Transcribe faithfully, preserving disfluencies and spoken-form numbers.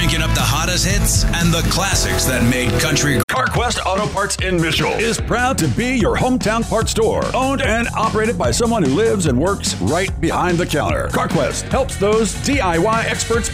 cranking up the hottest hits and the classics that made country. CarQuest Auto Parts in Mitchell is proud to be your hometown parts store, owned and operated by someone who lives and works right behind the counter. CarQuest helps those D I Y experts